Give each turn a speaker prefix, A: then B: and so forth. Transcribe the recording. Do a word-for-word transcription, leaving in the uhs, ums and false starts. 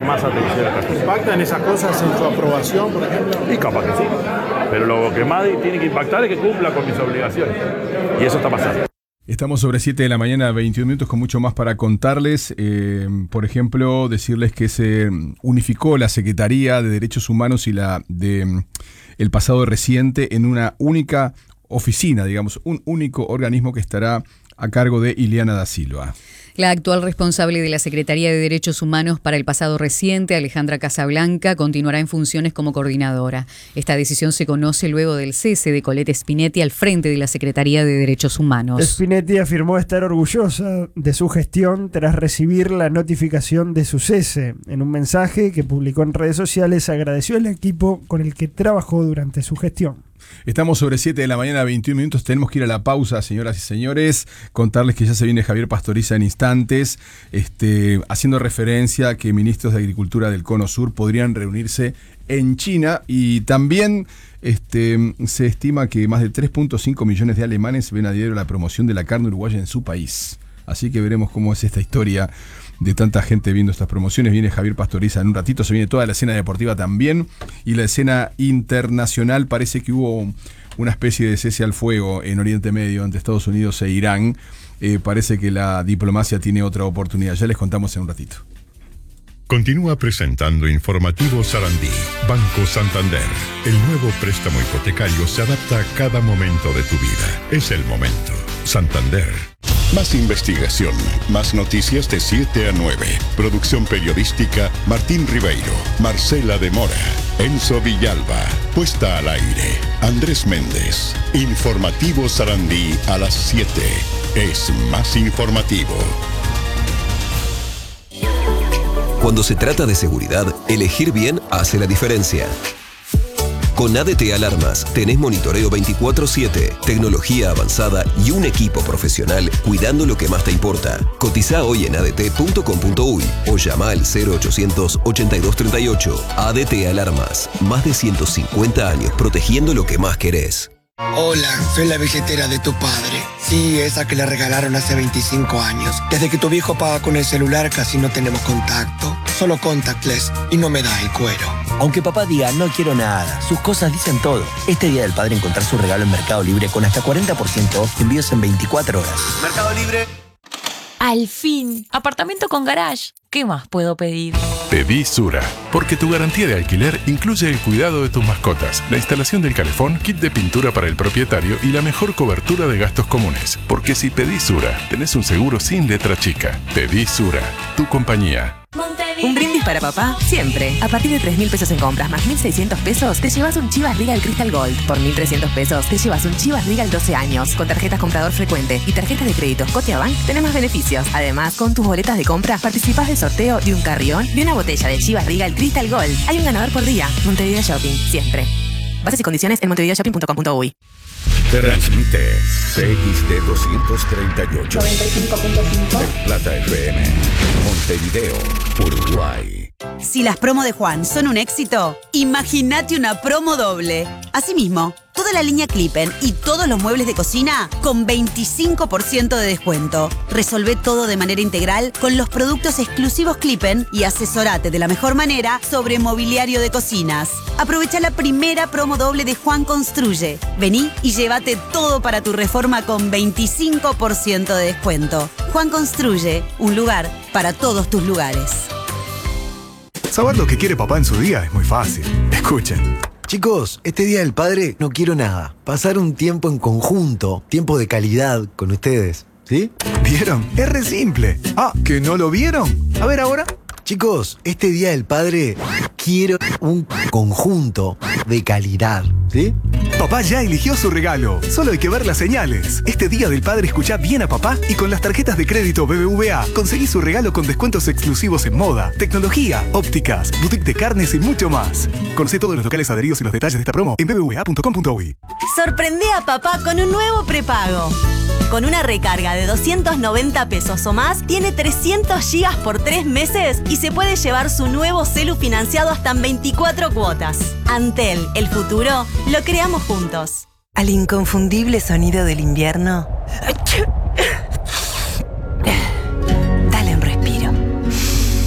A: más atención a estas cosas.
B: ¿Impactan esas cosas en su aprobación, por ejemplo?
A: Y capaz que sí. Pero lo que más tiene que impactar es que cumpla con mis obligaciones. Y eso está pasando.
C: Estamos sobre siete de la mañana, veintiún minutos, con mucho más para contarles. Eh, por ejemplo, decirles que se unificó la Secretaría de Derechos Humanos y la de el pasado reciente en una única oficina, digamos, un único organismo que estará a cargo de Ileana da Silva.
D: La actual responsable de la Secretaría de Derechos Humanos para el pasado reciente, Alejandra Casablanca, continuará en funciones como coordinadora. Esta decisión se conoce luego del cese de Colette Spinetti al frente de la Secretaría de Derechos Humanos.
E: Spinetti afirmó estar orgullosa de su gestión tras recibir la notificación de su cese. En un mensaje que publicó en redes sociales, agradeció al equipo con el que trabajó durante su gestión.
C: Estamos sobre siete de la mañana, veintiún minutos. Tenemos que ir a la pausa, señoras y señores. Contarles que ya se viene Javier Pastoriza en instantes, este, haciendo referencia a que ministros de Agricultura del Cono Sur podrían reunirse en China. Y también este, se estima que más de tres punto cinco millones de alemanes ven a diario la promoción de la carne uruguaya en su país. Así que veremos cómo es esta historia de tanta gente viendo estas promociones. Viene Javier Pastoriza en un ratito, se viene toda la escena deportiva también, y la escena internacional. Parece que hubo una especie de cese al fuego en Oriente Medio entre Estados Unidos e Irán. Eh, parece que la diplomacia tiene otra oportunidad, ya les contamos en un ratito.
F: Continúa presentando Informativo Sarandí. Banco Santander. El nuevo préstamo hipotecario se adapta a cada momento de tu vida. Es el momento. Santander. Más investigación, más noticias de siete a nueve. Producción periodística, Martín Ribeiro, Marcela de Mora, Enzo Villalba. Puesta al aire, Andrés Méndez. Informativo Sarandí a las siete. Es más informativo.
G: Cuando se trata de seguridad, elegir bien hace la diferencia. Con A D T Alarmas tenés monitoreo veinticuatro siete, tecnología avanzada y un equipo profesional cuidando lo que más te importa. Cotiza hoy en a d t punto com punto u y o llama al cero ochocientos ochenta y dos treinta y ocho. A D T Alarmas, más de ciento cincuenta años protegiendo lo que más querés.
H: Hola, soy la billetera de tu padre. Sí, esa que le regalaron hace veinticinco años. Desde que tu viejo paga con el celular casi no tenemos contacto. Solo contactless y no me da el cuero.
I: Aunque papá diga no quiero nada, sus cosas dicen todo. Este Día del Padre encontrar su regalo en Mercado Libre con hasta cuarenta por ciento off envíos en veinticuatro horas.
J: Mercado Libre.
K: Al fin, apartamento con garage. ¿Qué más puedo pedir?
L: Pedí Sura, porque tu garantía de alquiler incluye el cuidado de tus mascotas, la instalación del calefón, kit de pintura para el propietario y la mejor cobertura de gastos comunes. Porque si pedís Sura, tenés un seguro sin letra chica. Pedí Sura, tu compañía.
K: Un brindis para papá, siempre. A partir de tres mil pesos en compras más mil seiscientos pesos, te llevas un Chivas Regal Crystal Gold. Por mil trescientos pesos, te llevas un Chivas Regal doce años. Con tarjetas comprador frecuente y tarjetas de crédito Scotiabank, tenés más beneficios. Además, con tus boletas de compra, participás del sorteo de un carrión y una botella de Chivas Regal Crystal Gold. Hay un ganador por día. Montevideo Shopping, siempre. Bases y condiciones en montevideo shopping punto com punto u y.
F: Transmite C X D doscientos treinta y ocho.
M: noventa y cinco punto cinco.
F: Plata F M. Montevideo, Uruguay.
N: Si las promos de Juan son un éxito, imagínate una promo doble. Asimismo, toda la línea Clippen y todos los muebles de cocina con veinticinco por ciento de descuento. Resolvé todo de manera integral con los productos exclusivos Clippen y asesorate de la mejor manera sobre mobiliario de cocinas. Aprovecha la primera promo doble de Juan Construye. Vení y llévate todo para tu reforma con veinticinco por ciento de descuento. Juan Construye, un lugar para todos tus lugares.
O: Saber lo que quiere papá en su día es muy fácil. Escuchen.
P: Chicos, este Día del Padre no quiero nada. Pasar un tiempo en conjunto, tiempo de calidad con ustedes, ¿sí?
O: ¿Vieron? Es re simple. Ah, ¿que no lo vieron? A ver ahora.
P: Chicos, este Día del Padre quiero un conjunto de calidad, ¿sí?
O: Papá ya eligió su regalo. Solo hay que ver las señales. Este Día del Padre escuchá bien a papá y con las tarjetas de crédito B B V A conseguí su regalo con descuentos exclusivos en moda, tecnología, ópticas, boutique de carnes y mucho más. Conocé todos los locales adheridos y los detalles de esta promo en b b v a punto com punto u y.
Q: Sorprende a papá con un nuevo prepago. Con una recarga de doscientos noventa pesos o más, tiene trescientos gigas por tres meses y se puede llevar su nuevo celu financiado hasta en veinticuatro cuotas. Antel, el futuro, lo creamos juntos.
R: Al inconfundible sonido del invierno,